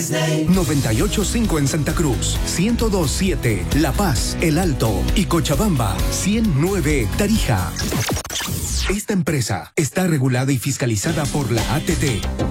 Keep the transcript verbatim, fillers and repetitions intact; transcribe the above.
Disney. noventa y ocho punto cinco en Santa Cruz, ciento dos punto siete La Paz, El Alto y Cochabamba, ciento nueve Tarija. Esta empresa está regulada y fiscalizada por la A T T.